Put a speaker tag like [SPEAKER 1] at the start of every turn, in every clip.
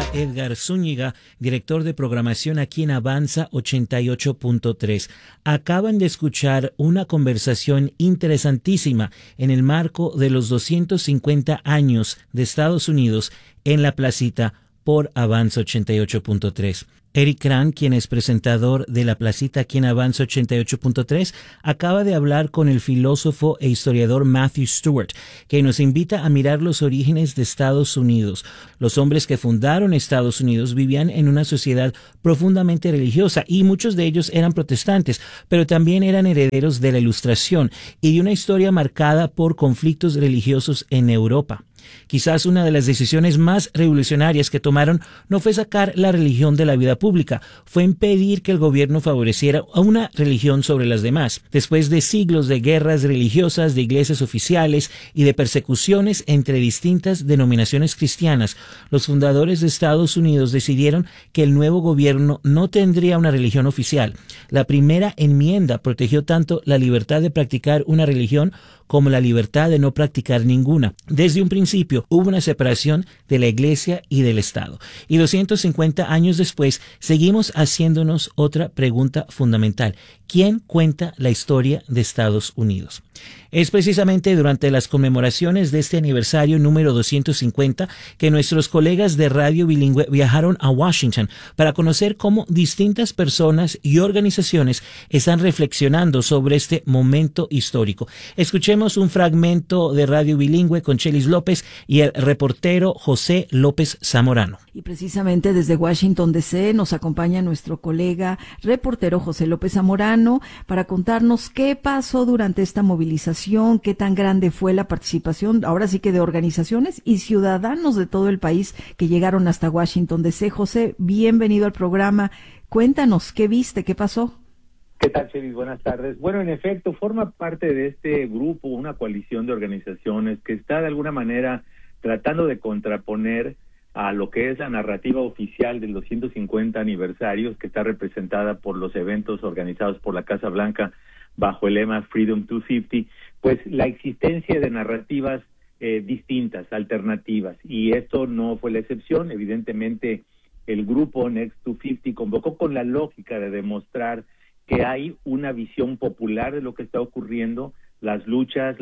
[SPEAKER 1] Edgar Zúñiga, director de programación aquí en Avanza 88.3. Acaban de escuchar una conversación interesantísima en el marco de los 250 años de Estados Unidos en la placita por Avanza 88.3. Eric Krang, quien es presentador de La Placita aquí en Avanza 88.3, acaba de hablar con el filósofo e historiador Matthew Stewart, que nos invita a mirar los orígenes de Estados Unidos. Los hombres que fundaron Estados Unidos vivían en una sociedad profundamente religiosa y muchos de ellos eran protestantes, pero también eran herederos de la Ilustración y de una historia marcada por conflictos religiosos en Europa. Quizás una de las decisiones más revolucionarias que tomaron no fue sacar la religión de la vida pública, fue impedir que el gobierno favoreciera a una religión sobre las demás. Después de siglos de guerras religiosas, de iglesias oficiales y de persecuciones entre distintas denominaciones cristianas, los fundadores de Estados Unidos decidieron que el nuevo gobierno no tendría una religión oficial. La primera enmienda protegió tanto la libertad de practicar una religión como la libertad de no practicar ninguna. Desde un principio hubo una separación de la Iglesia y del Estado. Y 250 años después seguimos haciéndonos otra pregunta fundamental. ¿Quién cuenta la historia de Estados Unidos? Es precisamente durante las conmemoraciones de este aniversario número 250 que nuestros colegas de Radio Bilingüe viajaron a Washington para conocer cómo distintas personas y organizaciones están reflexionando sobre este momento histórico. Escuchemos un fragmento de Radio Bilingüe con Chelis López y el reportero José López Zamorano.
[SPEAKER 2] Y precisamente desde Washington DC nos acompaña nuestro colega reportero José López Zamorano para contarnos qué pasó durante esta movilización, qué tan grande fue la participación, ahora sí que de organizaciones y ciudadanos de todo el país que llegaron hasta Washington DC. José, bienvenido al programa. Cuéntanos, ¿qué viste? ¿Qué pasó?
[SPEAKER 3] ¿Qué tal, Chelis? Buenas tardes. Bueno, en efecto, forma parte de este grupo, una coalición de organizaciones que está de alguna manera tratando de contraponer a lo que es la narrativa oficial de los 150 aniversarios, que está representada por los eventos organizados por la Casa Blanca bajo el lema Freedom 250, pues la existencia de narrativas distintas, alternativas, y esto no fue la excepción. Evidentemente, el grupo Next 250 convocó con la lógica de demostrar que hay una visión popular de lo que está ocurriendo, las luchas,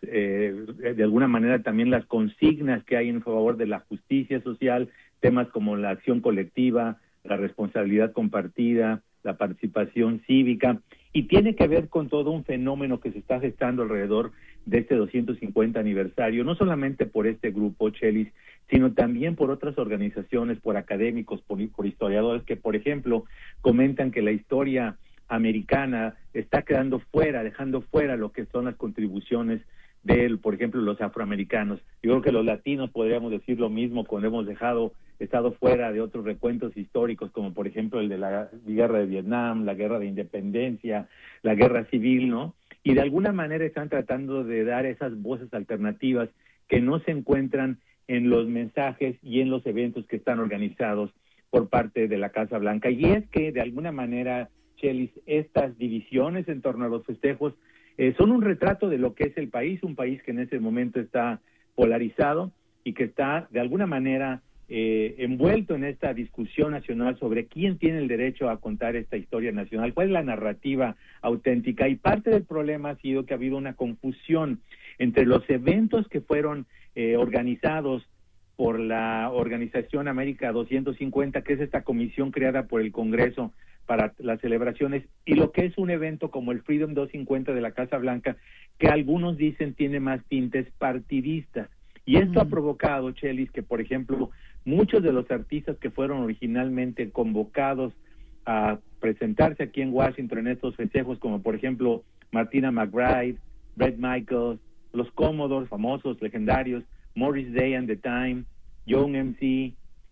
[SPEAKER 3] de alguna manera también las consignas que hay en favor de la justicia social, temas como la acción colectiva, la responsabilidad compartida, la participación cívica, y tiene que ver con todo un fenómeno que se está gestando alrededor de este 250 aniversario, no solamente por este grupo, Chelis, sino también por otras organizaciones, por académicos, por historiadores que, por ejemplo, comentan que la historia americana está quedando fuera, dejando fuera lo que son las contribuciones de, por ejemplo, los afroamericanos. Yo creo que los latinos podríamos decir lo mismo cuando hemos estado fuera de otros recuentos históricos, como por ejemplo el de la guerra de Vietnam, la guerra de independencia, la guerra civil, ¿no? Y de alguna manera están tratando de dar esas voces alternativas que no se encuentran en los mensajes y en los eventos que están organizados por parte de la Casa Blanca. Y es que de alguna manera, Chelis, estas divisiones en torno a los festejos son un retrato de lo que es el país, un país que en ese momento está polarizado y que está de alguna manera envuelto en esta discusión nacional sobre quién tiene el derecho a contar esta historia nacional, cuál es la narrativa auténtica. Y parte del problema ha sido que ha habido una confusión entre los eventos que fueron organizados por la organización América 250, que es esta comisión creada por el Congreso para las celebraciones, y lo que es un evento como el Freedom 250 de la Casa Blanca, que algunos dicen tiene más tintes partidistas. Y esto ha provocado, Chelis, que por ejemplo, muchos de los artistas que fueron originalmente convocados a presentarse aquí en Washington en estos festejos, como por ejemplo Martina McBride, Bret Michaels, los Commodores, famosos, legendarios, Morris Day and the Time, Young MC,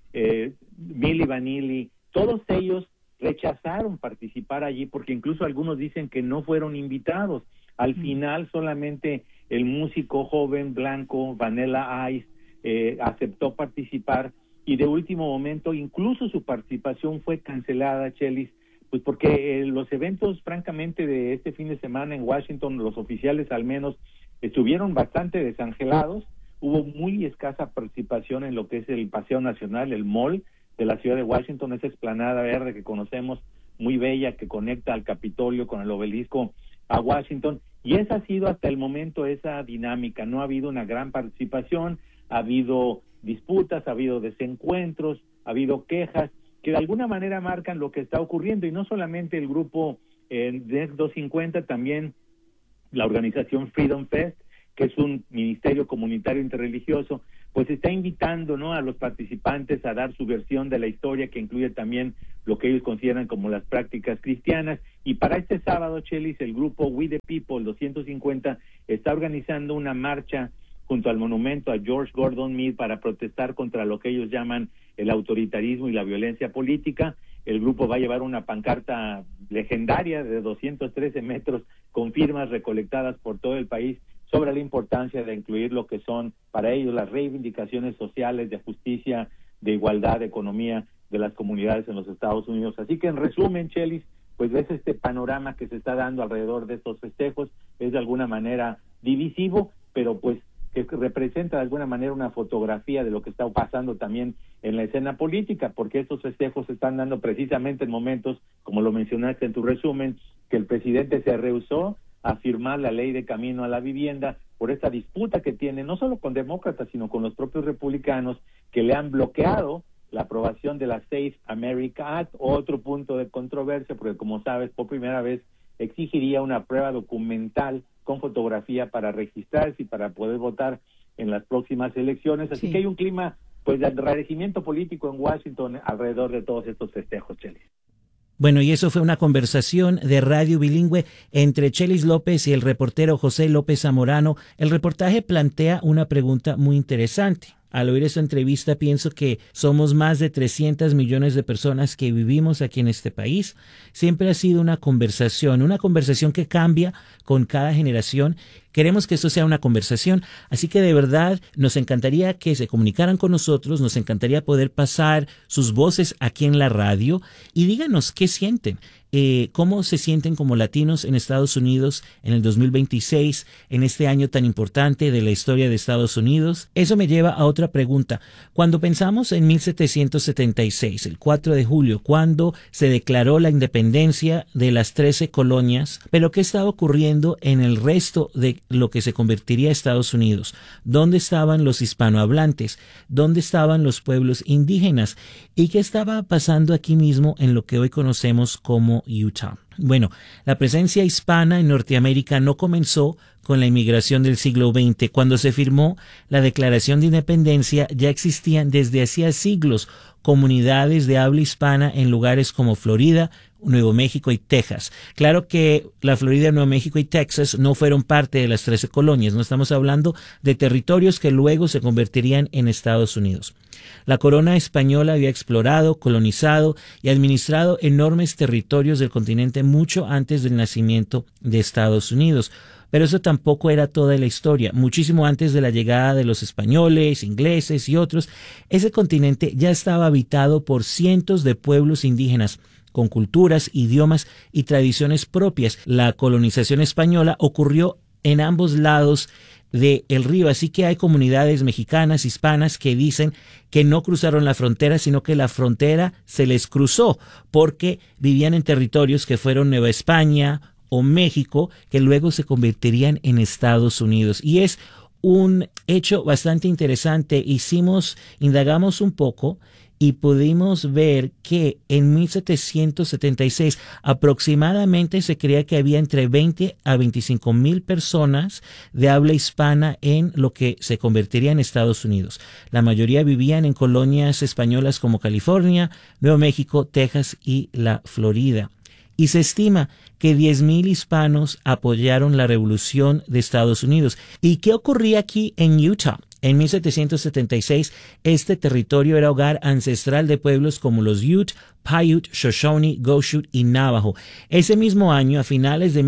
[SPEAKER 3] Milli Vanilli, todos ellos rechazaron participar allí porque incluso algunos dicen que no fueron invitados. Al final solamente el músico joven blanco Vanilla Ice aceptó participar, y de último momento incluso su participación fue cancelada, Chelis, pues porque los eventos francamente de este fin de semana en Washington, los oficiales al menos, estuvieron bastante desangelados. Hubo muy escasa participación en lo que es el Paseo Nacional, el mall, de la ciudad de Washington, esa explanada verde que conocemos, muy bella, que conecta al Capitolio con el obelisco a Washington, y esa ha sido hasta el momento esa dinámica. No ha habido una gran participación, ha habido disputas, ha habido desencuentros, ha habido quejas que de alguna manera marcan lo que está ocurriendo, y no solamente el grupo DEC 250, también la organización Freedom Fest, que es un ministerio comunitario interreligioso, pues está invitando, ¿no?, a los participantes a dar su versión de la historia, que incluye también lo que ellos consideran como las prácticas cristianas. Y para este sábado, Chelis, el grupo We the People 250 está organizando una marcha junto al monumento a George Gordon Meade para protestar contra lo que ellos llaman el autoritarismo y la violencia política. El grupo va a llevar una pancarta legendaria de 213 metros con firmas recolectadas por todo el país sobre la importancia de incluir lo que son para ellos las reivindicaciones sociales de justicia, de igualdad, de economía de las comunidades en los Estados Unidos. Así que en resumen, Chelis, pues ves este panorama que se está dando alrededor de estos festejos, es de alguna manera divisivo, pero pues que representa de alguna manera una fotografía de lo que está pasando también en la escena política, porque estos festejos se están dando precisamente en momentos, como lo mencionaste en tu resumen, que el presidente se rehusó a firmar la ley de camino a la vivienda por esta disputa que tiene, no solo con demócratas, sino con los propios republicanos, que le han bloqueado la aprobación de la Safe America Act, otro punto de controversia, porque como sabes, por primera vez exigiría una prueba documental con fotografía para registrarse y para poder votar en las próximas elecciones. Así que hay un clima pues de enrarecimiento político en Washington alrededor de todos estos festejos, Chelis.
[SPEAKER 1] Bueno, y eso fue una conversación de radio bilingüe entre Chelis López y el reportero José López Zamorano. El reportaje plantea una pregunta muy interesante. Al oír esta entrevista pienso que somos más de 300 millones de personas que vivimos aquí en este país. Siempre ha sido una conversación que cambia con cada generación. Queremos que esto sea una conversación, así que de verdad nos encantaría que se comunicaran con nosotros, nos encantaría poder pasar sus voces aquí en la radio y díganos qué sienten. ¿Cómo se sienten como latinos en Estados Unidos en el 2026, en este año tan importante de la historia de Estados Unidos? Eso me lleva a otra pregunta. Cuando pensamos en 1776, el 4 de julio, cuando se declaró la independencia de las 13 colonias, ¿pero qué estaba ocurriendo en el resto de lo que se convertiría Estados Unidos? ¿Dónde estaban los hispanohablantes? ¿Dónde estaban los pueblos indígenas? ¿Y qué estaba pasando aquí mismo en lo que hoy conocemos como Utah? Bueno, la presencia hispana en Norteamérica no comenzó con la inmigración del siglo XX. Cuando se firmó la Declaración de Independencia, ya existían desde hacía siglos comunidades de habla hispana en lugares como Florida, Nuevo México y Texas. Claro que la Florida, Nuevo México y Texas no fueron parte de las 13 colonias. No estamos hablando de territorios que luego se convertirían en Estados Unidos. La corona española había explorado, colonizado y administrado enormes territorios del continente mucho antes del nacimiento de Estados Unidos. Pero eso tampoco era toda la historia. Muchísimo antes de la llegada de los españoles, ingleses y otros, ese continente ya estaba habitado por cientos de pueblos indígenas con culturas, idiomas y tradiciones propias. La colonización española ocurrió en ambos lados del río, así que hay comunidades mexicanas, hispanas, que dicen que no cruzaron la frontera, sino que la frontera se les cruzó, porque vivían en territorios que fueron Nueva España o México, que luego se convertirían en Estados Unidos. Y es un hecho bastante interesante. Indagamos un poco y pudimos ver que en 1776 aproximadamente se creía que había entre 20 a 25 mil personas de habla hispana en lo que se convertiría en Estados Unidos. La mayoría vivían en colonias españolas como California, Nuevo México, Texas y la Florida. Y se estima que 10,000 hispanos apoyaron la revolución de Estados Unidos. ¿Y qué ocurría aquí en Utah? En 1776, este territorio era hogar ancestral de pueblos como los Ute, Paiute, Shoshone, Goshute y Navajo. Ese mismo año, a finales de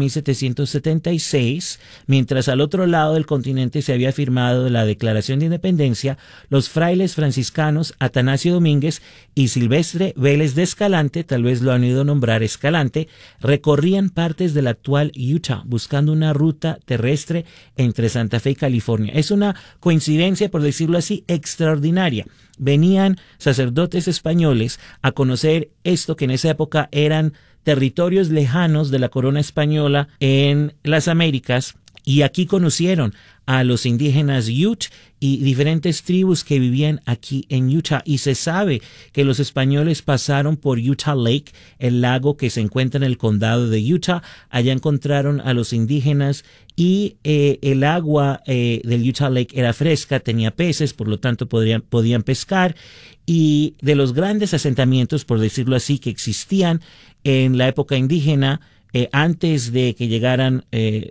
[SPEAKER 1] 1776, mientras al otro lado del continente se había firmado la Declaración de Independencia, los frailes franciscanos Atanasio Domínguez y Silvestre Vélez de Escalante, tal vez lo han oído nombrar Escalante, recorrían partes del actual Utah buscando una ruta terrestre entre Santa Fe y California. Es una coincidencia, por decirlo así, extraordinaria. venían sacerdotes españoles a conocer esto que en esa época eran territorios lejanos de la corona española en las Américas, y aquí conocieron a los indígenas Ute y diferentes tribus que vivían aquí en Utah. Y se sabe que los españoles pasaron por Utah Lake, el lago que se encuentra en el condado de Utah. Allá encontraron a los indígenas y el agua del Utah Lake era fresca, tenía peces, por lo tanto podían pescar. Y de los grandes asentamientos, por decirlo así, que existían en la época indígena, antes de que llegaran